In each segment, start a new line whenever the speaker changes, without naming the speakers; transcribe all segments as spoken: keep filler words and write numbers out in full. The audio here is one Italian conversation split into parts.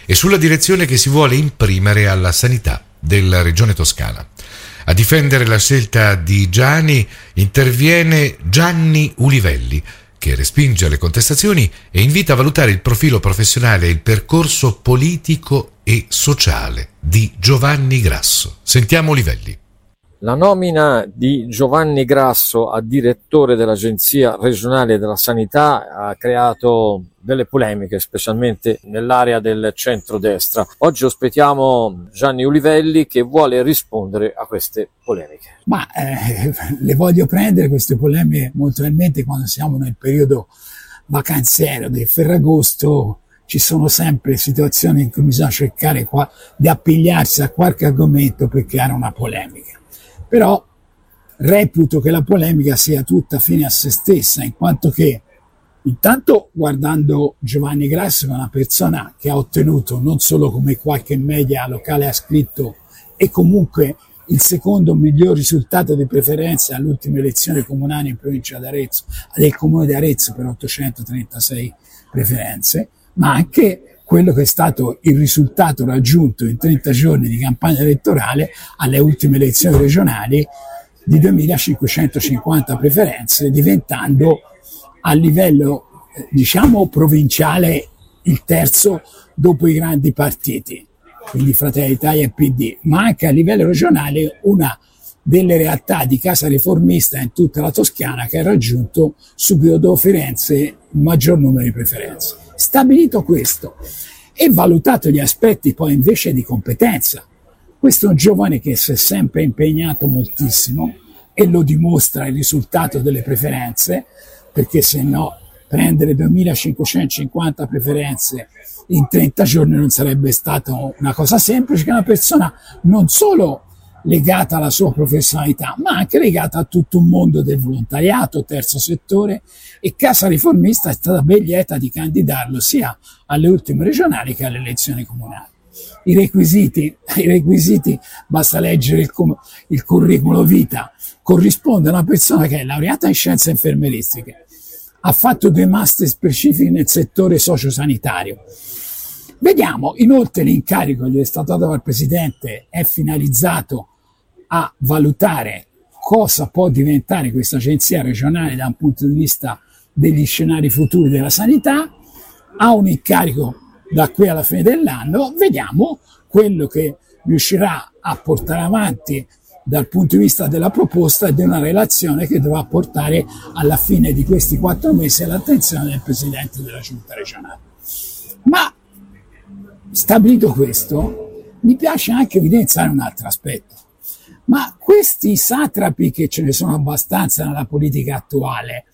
e sulla direzione che si vuole imprimere alla sanità della regione toscana. A difendere la scelta di Giani interviene Gianni Ulivelli, che respinge le contestazioni e invita a valutare il profilo professionale e il percorso politico e sociale di Giovanni Grasso. Sentiamo Ulivelli.
La nomina di Giovanni Grasso a direttore dell'Agenzia regionale della sanità ha creato delle polemiche, specialmente nell'area del centrodestra. Oggi ospitiamo Gianni Ulivelli, che vuole rispondere a queste polemiche.
Ma eh, le voglio prendere queste polemiche molto probabilmente quando siamo nel periodo vacanziero del Ferragosto. Ci sono sempre situazioni in cui bisogna cercare qua di appigliarsi a qualche argomento per creare una polemica. Però reputo che la polemica sia tutta fine a se stessa, in quanto che intanto guardando Giovanni Grasso, che è una persona che ha ottenuto non solo come qualche media locale ha scritto e comunque il secondo miglior risultato di preferenza alle ultime elezioni comunali in provincia d'Arezzo, del comune di Arezzo per ottocentotrentasei preferenze, ma anche quello che è stato il risultato raggiunto in trenta giorni di campagna elettorale alle ultime elezioni regionali di duemilacinquecentocinquanta preferenze, diventando a livello eh, diciamo provinciale il terzo dopo i grandi partiti, quindi Fratelli d'Italia e P D, ma anche a livello regionale una delle realtà di casa riformista in tutta la Toscana che ha raggiunto subito dopo Firenze il maggior numero di preferenze. Stabilito questo e valutato gli aspetti poi invece di competenza, questo è un giovane che si è sempre impegnato moltissimo e lo dimostra il risultato delle preferenze, perché se no prendere duemilacinquecentocinquanta preferenze in trenta giorni non sarebbe stata una cosa semplice, che è una persona non solo legata alla sua professionalità, ma anche legata a tutto un mondo del volontariato, terzo settore, e Casa Riformista è stata ben lieta di candidarlo sia alle ultime regionali che alle elezioni comunali. I requisiti, i requisiti basta leggere il, il curriculum vita, corrisponde a una persona che è laureata in scienze infermieristiche, ha fatto due master specifici nel settore sociosanitario. Vediamo, inoltre l'incarico che è stato dato dal Presidente è finalizzato a valutare cosa può diventare questa agenzia regionale da un punto di vista degli scenari futuri della sanità, ha un incarico da qui alla fine dell'anno, vediamo quello che riuscirà a portare avanti dal punto di vista della proposta e di una relazione che dovrà portare alla fine di questi quattro mesi all'attenzione del Presidente della Giunta regionale. Ma stabilito questo, mi piace anche evidenziare un altro aspetto. Ma questi satrapi, che ce ne sono abbastanza nella politica attuale,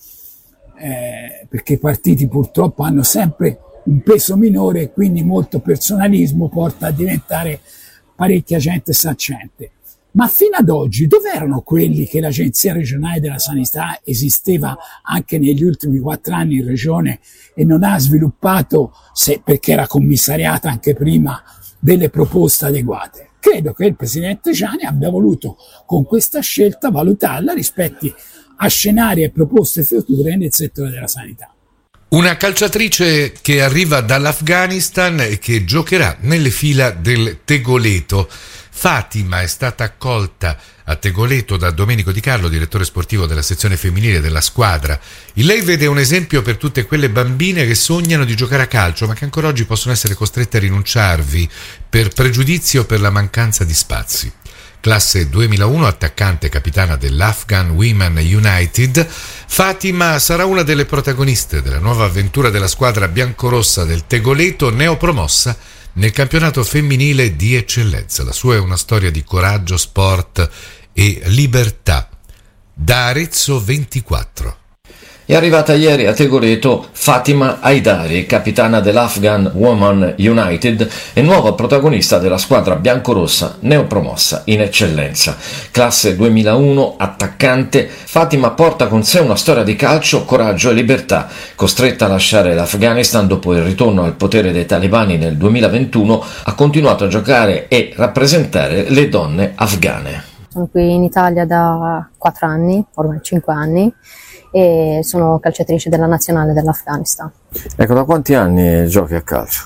eh, perché i partiti purtroppo hanno sempre un peso minore e quindi molto personalismo porta a diventare parecchia gente saccente. Ma fino ad oggi dove erano quelli che l'Agenzia regionale della sanità esisteva anche negli ultimi quattro anni in regione e non ha sviluppato, se, perché era commissariata anche prima, delle proposte adeguate? Credo che il Presidente Giani abbia voluto con questa scelta valutarla rispetto a scenari e proposte future nel settore della sanità.
Una calciatrice che arriva dall'Afghanistan e che giocherà nelle fila del Tegoleto. Fatima è stata accolta a Tegoleto da Domenico Di Carlo, direttore sportivo della sezione femminile della squadra. In lei vede un esempio per tutte quelle bambine che sognano di giocare a calcio, ma che ancora oggi possono essere costrette a rinunciarvi per pregiudizio o per la mancanza di spazi. Classe duemilauno, attaccante e capitana dell'Afghan Women United, Fatima sarà una delle protagoniste della nuova avventura della squadra biancorossa del Tegoleto, neopromossa nel campionato femminile di eccellenza. La sua è una storia di coraggio, sport e libertà. Da Arezzo ventiquattro.
È arrivata ieri a Tegoleto Fatima Haidari, capitana dell'Afghan Women United e nuova protagonista della squadra biancorossa neopromossa in eccellenza. Classe duemilauno, attaccante, Fatima porta con sé una storia di calcio, coraggio e libertà. Costretta a lasciare l'Afghanistan dopo il ritorno al potere dei talebani nel duemilaventuno, ha continuato a giocare e rappresentare le donne afghane.
Sono qui in Italia da quattro anni, ormai cinque anni, e sono calciatrice della nazionale dell'Afghanistan.
Ecco, da quanti anni giochi a calcio?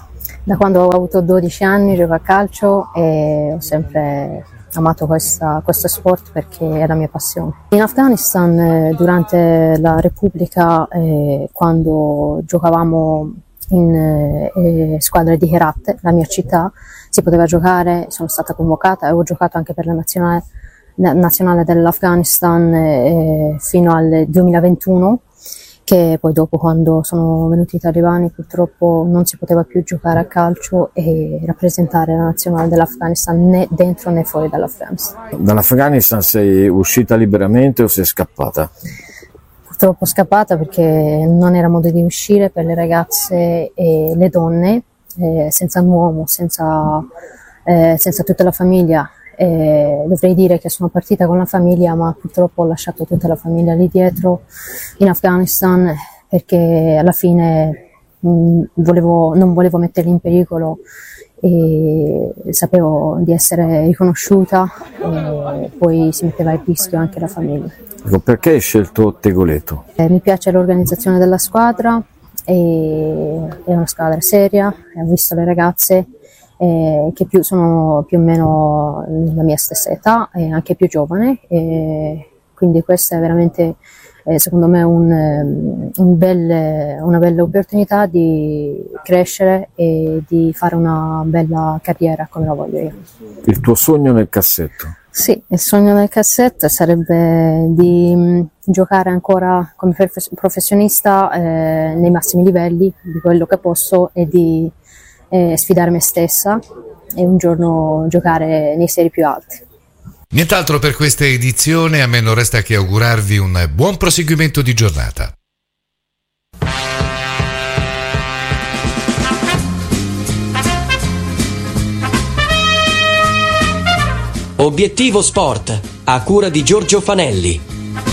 Da quando ho avuto dodici anni gioco a calcio e ho sempre amato questa, questo sport perché è la mia passione. In Afghanistan, eh, durante la Repubblica, eh, quando giocavamo in eh, squadre di Herat, la mia città, si poteva giocare, sono stata convocata e ho giocato anche per la nazionale, nazionale dell'Afghanistan eh, fino al duemilaventuno, che poi dopo, quando sono venuti i talebani, purtroppo non si poteva più giocare a calcio e rappresentare la nazionale dell'Afghanistan né dentro né fuori dall'Afghanistan.
Dall'Afghanistan sei uscita liberamente o sei scappata?
Purtroppo scappata perché non era modo di uscire per le ragazze e le donne, eh, senza un uomo, senza, eh, senza tutta la famiglia. Eh, dovrei dire che sono partita con la famiglia, ma purtroppo ho lasciato tutta la famiglia lì dietro in Afghanistan perché alla fine mh, volevo, non volevo metterli in pericolo e sapevo di essere riconosciuta e poi si metteva a rischio anche la famiglia.
Ecco, perché hai scelto Tegoleto?
Eh, mi piace l'organizzazione della squadra, e, è una squadra seria, ho visto le ragazze Eh, che più sono più o meno la mia stessa età e anche più giovane, e quindi questa è veramente eh, secondo me un, un bel, una bella opportunità di crescere e di fare una bella carriera come la voglio io.
Il tuo sogno nel cassetto?
Sì, il sogno nel cassetto sarebbe di mh, giocare ancora come professionista eh, nei massimi livelli di quello che posso e di Eh, sfidare me stessa e un giorno giocare nei seri più alti.
Nient'altro per questa edizione, a me non resta che augurarvi un buon proseguimento di giornata.
Obiettivo Sport, a cura di Giorgio Fanelli.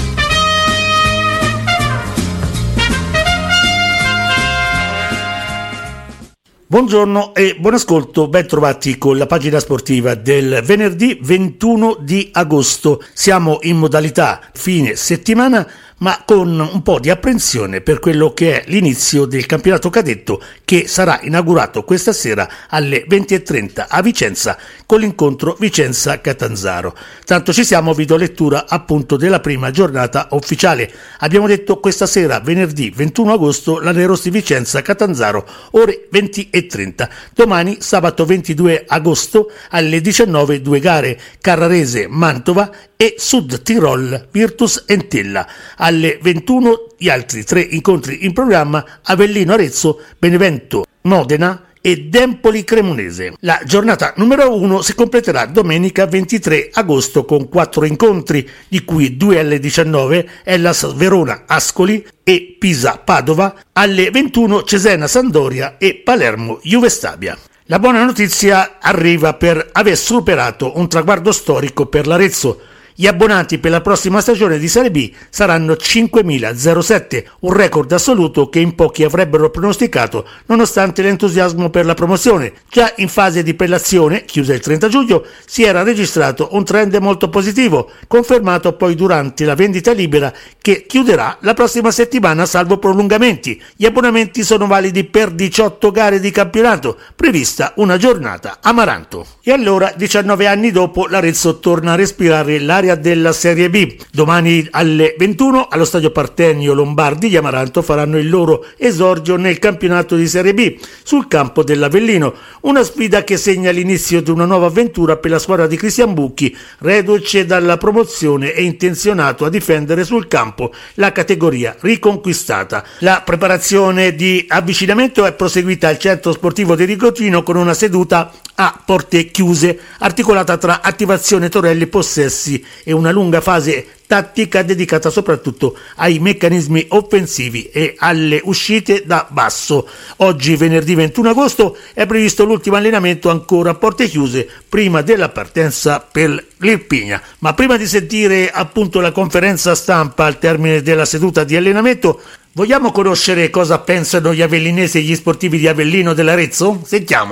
Buongiorno e buon ascolto, ben trovati con la pagina sportiva del venerdì ventuno di agosto. Siamo in modalità fine settimana, ma con un po' di apprensione per quello che è l'inizio del campionato cadetto, che sarà inaugurato questa sera alle venti e trenta a Vicenza con l'incontro Vicenza-Catanzaro. Tanto ci siamo, vi do lettura appunto della prima giornata ufficiale. Abbiamo detto questa sera, venerdì ventuno agosto, la Nerossi Vicenza-Catanzaro, ore venti e trenta. Domani, sabato ventidue agosto, alle diciannove, due gare: Carrarese-Mantova e Sud Tirol Virtus Entella. Alle ventuno gli altri tre incontri in programma: Avellino-Arezzo, Benevento-Modena e Dempoli-Cremonese. La giornata numero uno si completerà domenica ventitré agosto con quattro incontri, di cui due alle diciannove, Hellas Verona-Ascoli e Pisa-Padova, alle ventuno Cesena-Sandoria e Palermo-Juve Stabia. La buona notizia arriva per aver superato un traguardo storico per l'Arezzo. Gli abbonati per la prossima stagione di Serie B saranno cinquemilasette, un record assoluto che in pochi avrebbero pronosticato nonostante l'entusiasmo per la promozione. Già in fase di prelazione, chiusa il trenta giugno, si era registrato un trend molto positivo, confermato poi durante la vendita libera che chiuderà la prossima settimana salvo prolungamenti. Gli abbonamenti sono validi per diciotto gare di campionato, prevista una giornata a Maranto. E allora, diciannove anni dopo, l'Arezzo torna a respirare l'area della Serie B. Domani alle ventuno allo stadio Partenio Lombardi gli Amaranto faranno il loro esordio nel campionato di Serie B sul campo dell'Avellino, una sfida che segna l'inizio di una nuova avventura per la squadra di Cristian Bucchi, reduce dalla promozione e intenzionato a difendere sul campo la categoria riconquistata. La preparazione di avvicinamento è proseguita al centro sportivo di Rigotino con una seduta a porte chiuse articolata tra attivazione torelli, possessi e una lunga fase tattica dedicata soprattutto ai meccanismi offensivi e alle uscite da basso. Oggi, venerdì ventuno agosto, è previsto l'ultimo allenamento ancora a porte chiuse prima della partenza per l'Irpinia. Ma prima di sentire appunto la conferenza stampa al termine della seduta di allenamento, vogliamo conoscere cosa pensano gli avellinesi e gli sportivi di Avellino dell'Arezzo? Sentiamo.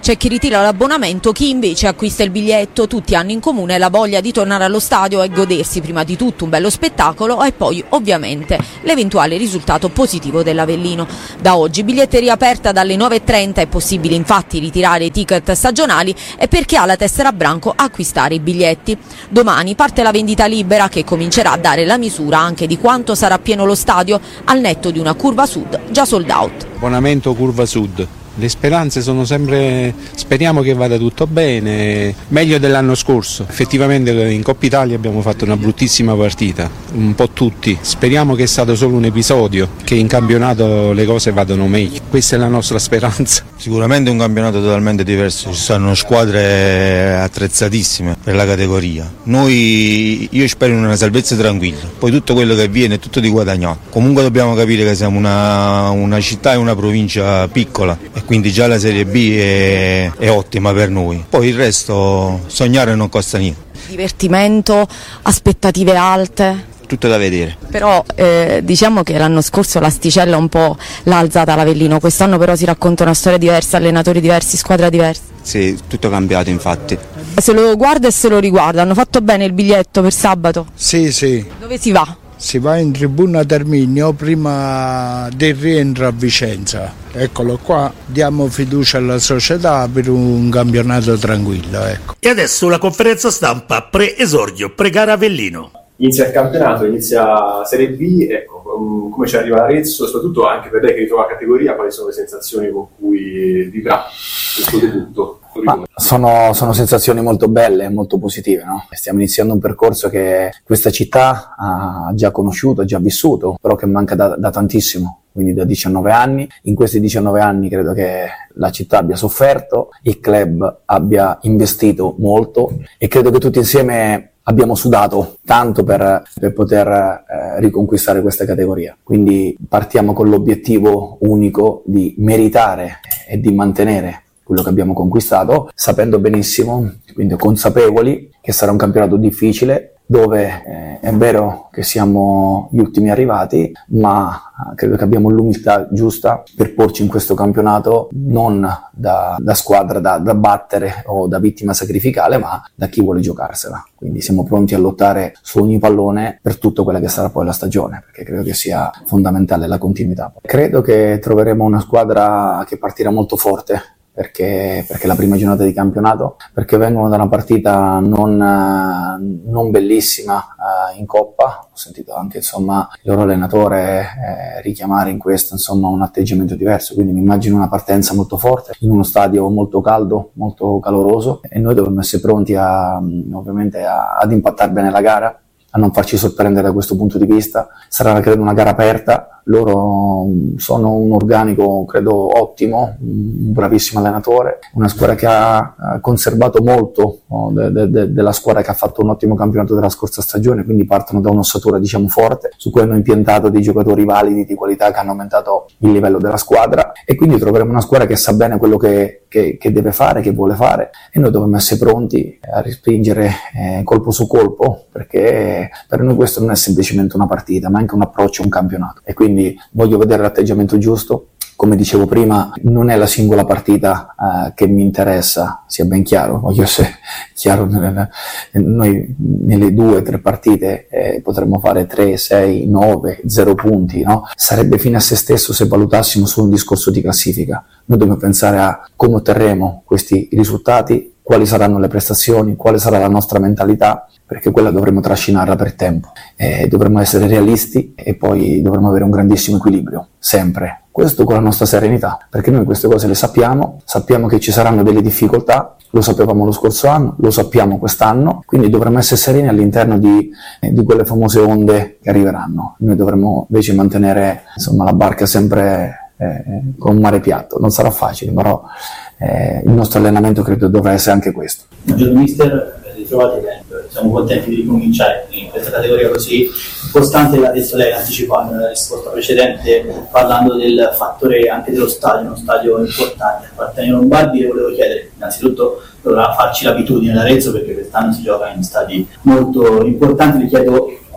C'è chi ritira l'abbonamento, chi invece acquista il biglietto. Tutti hanno in comune la voglia di tornare allo stadio e godersi prima di tutto un bello spettacolo e poi ovviamente l'eventuale risultato positivo dell'Avellino. Da oggi biglietteria aperta dalle nove e trenta, è possibile infatti ritirare i ticket stagionali e per chi ha la tessera a branco acquistare i biglietti. Domani parte la vendita libera che comincerà a dare la misura anche di quanto sarà pieno lo stadio al netto di una curva sud già sold out.
Abbonamento curva sud. Le speranze sono sempre, speriamo che vada tutto bene, meglio dell'anno scorso. Effettivamente in Coppa Italia abbiamo fatto una bruttissima partita, un po' tutti. Speriamo che è stato solo un episodio, che in campionato le cose vadano meglio. Questa è la nostra speranza.
Sicuramente un campionato totalmente diverso, ci saranno squadre attrezzatissime per la categoria. Noi, io spero in una salvezza tranquilla, poi tutto quello che viene è tutto di guadagnato. Comunque dobbiamo capire che siamo una, una città e una provincia piccola e quindi già la Serie B è, è ottima per noi. Poi il resto, sognare non costa niente.
Divertimento, aspettative alte.
Tutto da vedere.
Però eh, diciamo che l'anno scorso l'asticella un po' l'ha alzata l'Avellino, quest'anno però si racconta una storia diversa, allenatori diversi, squadra diversa.
Sì, tutto cambiato infatti.
Se lo guarda e se lo riguarda, hanno fatto bene il biglietto per sabato?
Sì, sì.
Dove si va?
Si va in tribuna Terminio prima del rientro a Vicenza. Eccolo qua, diamo fiducia alla società per un campionato tranquillo. Ecco.
E adesso la conferenza stampa pre-esordio, pre-gara Avellino.
Inizia il campionato, inizia Serie B, ecco, come ci arriva Arezzo, soprattutto anche per lei che ritrova la categoria, quali sono le sensazioni con cui vivrà questo debutto?
Ma sono, sono sensazioni molto belle e molto positive, no? Stiamo iniziando un percorso che questa città ha già conosciuto, ha già vissuto, però che manca da, da tantissimo, quindi da diciannove anni. In questi diciannove anni credo che la città abbia sofferto, il club abbia investito molto e credo che tutti insieme abbiamo sudato tanto per, per poter eh, riconquistare questa categoria. Quindi partiamo con l'obiettivo unico di meritare e di mantenere quello che abbiamo conquistato, sapendo benissimo, quindi consapevoli, che sarà un campionato difficile, dove eh, è vero che siamo gli ultimi arrivati, ma credo che abbiamo l'umiltà giusta per porci in questo campionato non da, da squadra da, da battere o da vittima sacrificale, ma da chi vuole giocarsela. Quindi siamo pronti a lottare su ogni pallone per tutto quella che sarà poi la stagione, perché credo che sia fondamentale la continuità. Credo che troveremo una squadra che partirà molto forte, Perché, perché la prima giornata di campionato, perché vengono da una partita non, non bellissima eh, in Coppa. Ho sentito anche insomma il loro allenatore eh, richiamare in questo insomma un atteggiamento diverso, quindi mi immagino una partenza molto forte in uno stadio molto caldo, molto caloroso, e noi dovremmo essere pronti a, ovviamente a, ad impattare bene la gara, a non farci sorprendere da questo punto di vista. Sarà credo una gara aperta. Loro sono un organico credo ottimo, un bravissimo allenatore, una squadra che ha conservato molto no, de, de, de, della squadra che ha fatto un ottimo campionato della scorsa stagione, quindi partono da un'ossatura diciamo forte, su cui hanno impiantato dei giocatori validi di qualità che hanno aumentato il livello della squadra, e quindi troveremo una squadra che sa bene quello che, che, che deve fare, che vuole fare, e noi dovremmo essere pronti a respingere eh, colpo su colpo, perché per noi questo non è semplicemente una partita, ma anche un approccio a un campionato, e quindi voglio vedere l'atteggiamento giusto. Come dicevo prima, non è la singola partita uh, che mi interessa, sia ben chiaro, voglio essere chiaro, nelle, noi nelle due o tre partite eh, potremmo fare tre, sei, nove, zero punti, no? Sarebbe fine a se stesso se valutassimo solo un discorso di classifica. Noi dobbiamo pensare a come otterremo questi risultati, quali saranno le prestazioni, quale sarà la nostra mentalità, perché quella dovremo trascinarla per tempo. Eh, dovremmo essere realisti e poi dovremmo avere un grandissimo equilibrio, sempre. Questo con la nostra serenità, perché noi queste cose le sappiamo, sappiamo che ci saranno delle difficoltà, lo sapevamo lo scorso anno, lo sappiamo quest'anno, quindi dovremmo essere sereni all'interno di, eh, di quelle famose onde che arriveranno. Noi dovremmo invece mantenere insomma, la barca sempre eh, con un mare piatto. Non sarà facile, però eh, il nostro allenamento credo dovrà essere anche questo.
Buongiorno mister, ritrovate bene, siamo contenti di ricominciare in questa categoria così importante. L'ha detto lei, anticipato nella risposta precedente, parlando del fattore anche dello stadio, uno stadio importante. Appartenere ai Lombardi, le volevo chiedere, innanzitutto dovrà farci l'abitudine l'Arezzo, perché quest'anno si gioca in stadi molto importanti. Le chiedo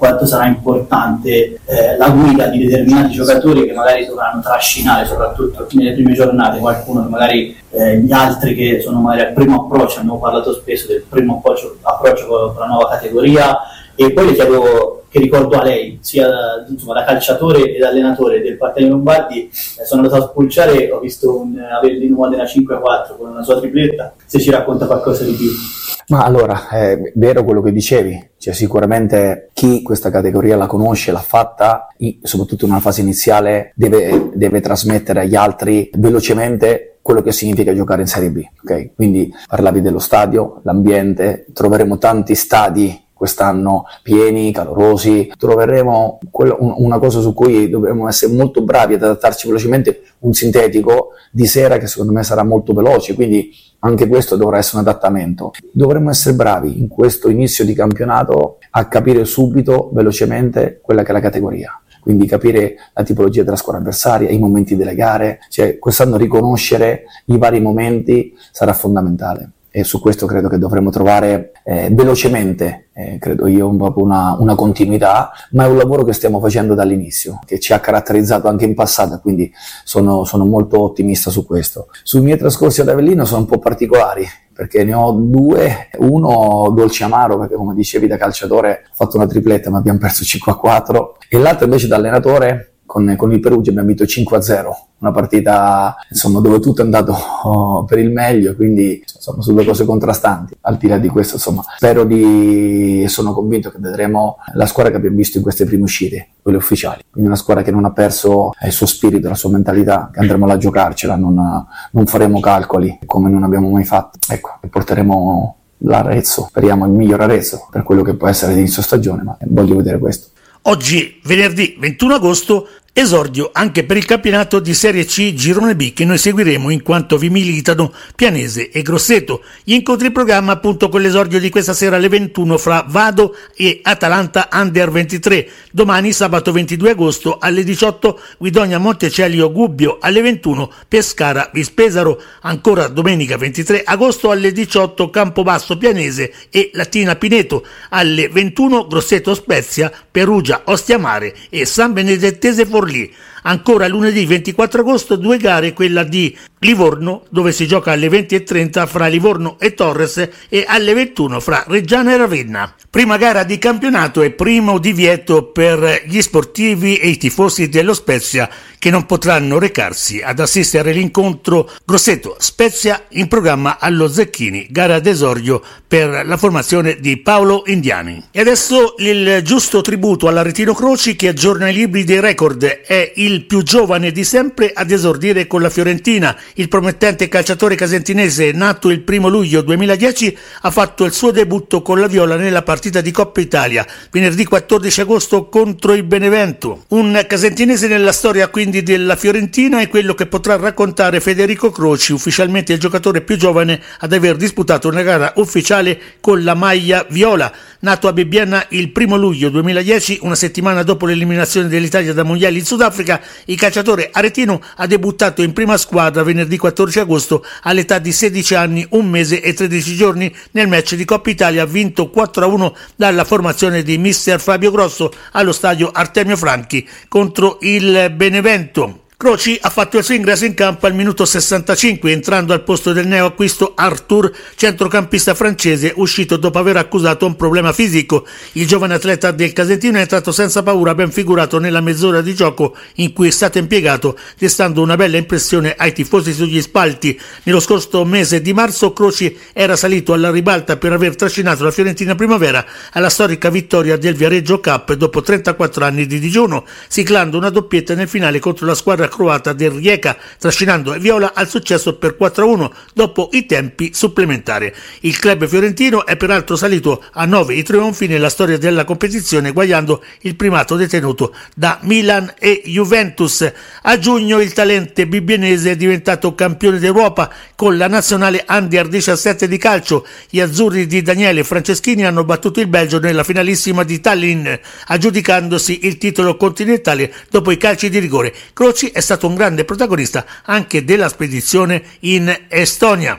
quanto sarà importante eh, la guida di determinati giocatori che magari dovranno trascinare, soprattutto nelle prime giornate, qualcuno che magari eh, gli altri che sono magari al primo approccio, abbiamo parlato spesso del primo approccio, approccio con la nuova categoria. E poi le chiedo, che ricordo a lei, sia da, insomma, da calciatore e da allenatore del Partene Lombardi, eh, sono andato a spulciare, ho visto un Avellino Modena cinque a quattro con una sua tripletta, se ci racconta qualcosa di più.
Ma allora, è vero quello che dicevi, cioè sicuramente chi questa categoria la conosce, l'ha fatta, soprattutto in una fase iniziale, deve, deve trasmettere agli altri velocemente quello che significa giocare in Serie B, ok? Quindi parlavi dello stadio, l'ambiente, troveremo tanti stadi quest'anno pieni, calorosi, troveremo quello, un, una cosa su cui dovremo essere molto bravi ad adattarci velocemente, un sintetico di sera che secondo me sarà molto veloce, quindi anche questo dovrà essere un adattamento. Dovremmo essere bravi in questo inizio di campionato a capire subito, velocemente, quella che è la categoria. Quindi capire la tipologia della squadra avversaria, i momenti delle gare, cioè quest'anno riconoscere i vari momenti sarà fondamentale. E su questo credo che dovremo trovare eh, velocemente, eh, credo io, un, una, una continuità, ma è un lavoro che stiamo facendo dall'inizio, che ci ha caratterizzato anche in passato, quindi sono, sono molto ottimista su questo. Sui miei trascorsi ad Avellino sono un po' particolari, perché ne ho due, uno dolce amaro, perché come dicevi da calciatore ho fatto una tripletta ma abbiamo perso cinque a quattro, e l'altro invece da allenatore con, con il Perugia abbiamo vinto cinque a zero, una partita insomma dove tutto è andato oh, per il meglio, quindi insomma sono due cose contrastanti. Al di là di questo insomma spero di, e sono convinto che vedremo la squadra che abbiamo visto in queste prime uscite, quelle ufficiali, quindi una squadra che non ha perso il suo spirito, la sua mentalità, che andremo là a giocarcela, non, non faremo calcoli come non abbiamo mai fatto, ecco, e porteremo l'Arezzo, speriamo il miglior Arezzo per quello che può essere l'inizio stagione, ma voglio vedere questo.
Oggi, venerdì ventuno agosto, esordio anche per il campionato di Serie C Girone B che noi seguiremo in quanto vi militano Pianese e Grosseto. Gli incontri in programma appunto con l'esordio di questa sera alle ventuno fra Vado e Atalanta Under ventitré. Domani sabato ventidue agosto alle diciotto Guidonia Montecelio Gubbio, alle ventuno Pescara Vispesaro. Ancora domenica ventitré agosto alle diciotto Campobasso Pianese e Latina Pineto, alle ventuno Grosseto Spezia, Perugia Ostiamare e San Benedettese Forlì. Ancora lunedì ventiquattro agosto due gare, quella di Livorno dove si gioca alle venti e trenta fra Livorno e Torres e alle ventuno fra Reggiana e Ravenna. Prima gara di campionato e primo divieto per gli sportivi e i tifosi dello Spezia che non potranno recarsi ad assistere all'incontro Grosseto-Spezia in programma allo Zecchini, gara d'esordio per la formazione di Paolo Indiani. E adesso il giusto tributo all'Aretino Croci che aggiorna i libri dei record, è il più giovane di sempre ad esordire con la Fiorentina. Il promettente calciatore casentinese, nato il primo luglio duemiladieci, ha fatto il suo debutto con la Viola nella partita di Coppa Italia venerdì quattordici agosto contro il Benevento. Un casentinese nella storia quindi della Fiorentina è quello che potrà raccontare Federico Croci, ufficialmente il giocatore più giovane ad aver disputato una gara ufficiale con la maglia viola. Nato a Bibbiena il primo luglio duemiladieci, una settimana dopo l'eliminazione dell'Italia da mondiali in Sudafrica, il calciatore aretino ha debuttato in prima squadra venerdì quattordici agosto all'età di sedici anni, un mese e tredici giorni nel match di Coppa Italia vinto quattro a uno dalla formazione di mister Fabio Grosso allo stadio Artemio Franchi contro il Benevento. Croci ha fatto il suo ingresso in campo al minuto sessantacinque, entrando al posto del neoacquisto Arthur, centrocampista francese uscito dopo aver accusato un problema fisico. Il giovane atleta del Casentino è entrato senza paura, ben figurato nella mezz'ora di gioco in cui è stato impiegato, destando una bella impressione ai tifosi sugli spalti. Nello scorso mese di marzo Croci era salito alla ribalta per aver trascinato la Fiorentina Primavera alla storica vittoria del Viareggio Cup dopo trentaquattro anni di digiuno, siglando una doppietta nel finale contro la squadra croata del Rijeka, trascinando Viola al successo per quattro a uno dopo i tempi supplementari. Il club fiorentino è peraltro salito a nove i trionfi nella storia della competizione, guagliando il primato detenuto da Milan e Juventus. A giugno il talente bibbienese è diventato campione d'Europa con la nazionale Under diciassette di calcio. Gli azzurri di Daniele Franceschini hanno battuto il Belgio nella finalissima di Tallinn, aggiudicandosi il titolo continentale dopo i calci di rigore. Croci è stato un grande protagonista anche della spedizione in Estonia.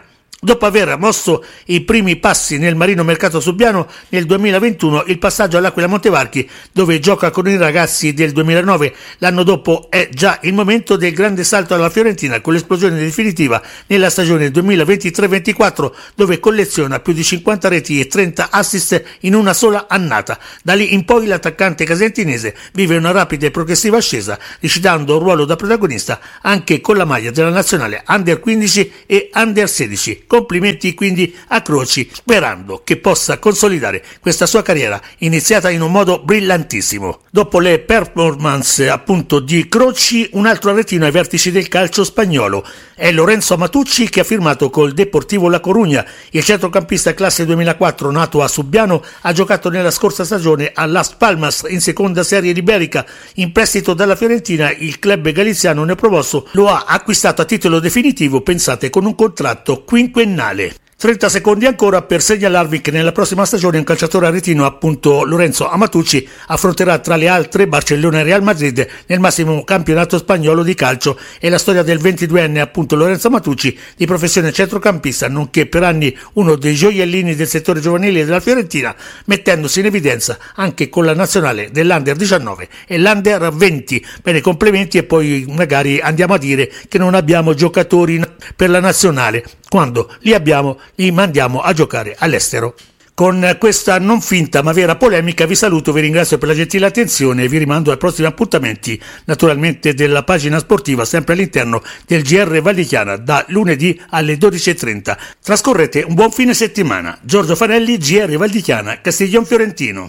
Dopo aver mosso i primi passi nel Marino Mercato Subiano, nel duemilaventuno il passaggio all'Aquila Montevarchi, dove gioca con i ragazzi del duemilanove. L'anno dopo è già il momento del grande salto alla Fiorentina, con l'esplosione definitiva nella stagione duemilaventitré ventiquattro, dove colleziona più di cinquanta reti e trenta assist in una sola annata. Da lì in poi l'attaccante casentinese vive una rapida e progressiva ascesa, recitando un ruolo da protagonista anche con la maglia della nazionale Under quindici e Under sedici. Complimenti quindi a Croci, sperando che possa consolidare questa sua carriera iniziata in un modo brillantissimo. Dopo le performance appunto di Croci, un altro aretino ai vertici del calcio spagnolo è Lorenzo Amatucci, che ha firmato col Deportivo La Coruña. Il centrocampista classe duemilaquattro, nato a Subiano, ha giocato nella scorsa stagione a Las Palmas in seconda serie iberica. In prestito dalla Fiorentina, il club galiziano neopromosso lo ha acquistato a titolo definitivo, pensate, con un contratto quinquennale. trenta secondi ancora per segnalarvi che nella prossima stagione un calciatore aretino, appunto Lorenzo Amatucci, affronterà tra le altre Barcellona e Real Madrid nel massimo campionato spagnolo di calcio. E la storia del ventiduenne, appunto Lorenzo Amatucci, di professione centrocampista, nonché per anni uno dei gioiellini del settore giovanile della Fiorentina, mettendosi in evidenza anche con la nazionale dell'Under diciannove e l'Under venti. Bene, complimenti, e poi magari andiamo a dire che non abbiamo giocatori per la nazionale, quando li abbiamo li mandiamo a giocare all'estero. Con questa non finta ma vera polemica vi saluto, vi ringrazio per la gentile attenzione e vi rimando ai prossimi appuntamenti, naturalmente della pagina sportiva, sempre all'interno del G R Val di Chiana, da lunedì alle dodici e trenta. Trascorrete un buon fine settimana. Giorgio Fanelli, G R Val di Chiana, Castiglion Fiorentino.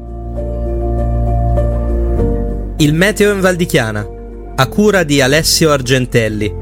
Il meteo in Val di Chiana, a cura di Alessio Argentelli.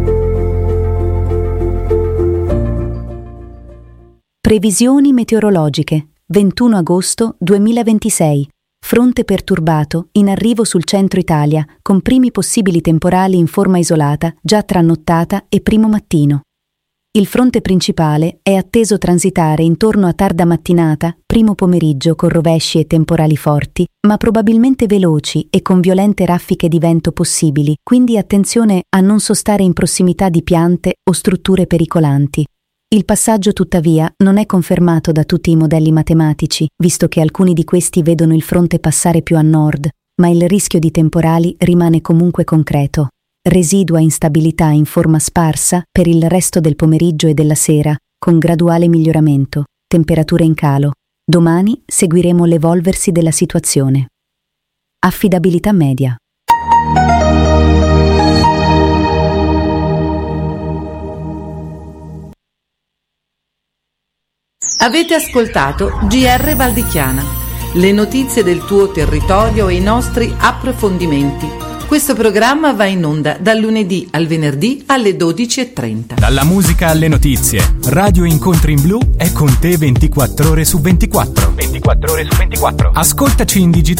Previsioni meteorologiche. ventuno agosto duemilaventisei. Fronte perturbato in arrivo sul centro Italia, con primi possibili temporali in forma isolata già tra nottata e primo mattino. Il fronte principale è atteso transitare intorno a tarda mattinata, primo pomeriggio, con rovesci e temporali forti, ma probabilmente veloci e con violente raffiche di vento possibili, quindi attenzione a non sostare in prossimità di piante o strutture pericolanti. Il passaggio, tuttavia, non è confermato da tutti i modelli matematici, visto che alcuni di questi vedono il fronte passare più a nord, ma il rischio di temporali rimane comunque concreto. Residua instabilità in forma sparsa per il resto del pomeriggio e della sera, con graduale miglioramento, temperature in calo. Domani seguiremo l'evolversi della situazione. Affidabilità media.
Avete ascoltato G R Val di Chiana, le notizie del tuo territorio e i nostri approfondimenti. Questo programma va in onda dal lunedì al venerdì alle dodici e trenta.
Dalla musica alle notizie, Radio Incontri in Blu è con te ventiquattro ore su ventiquattro. ventiquattro ore su ventiquattro. Ascoltaci in digitale.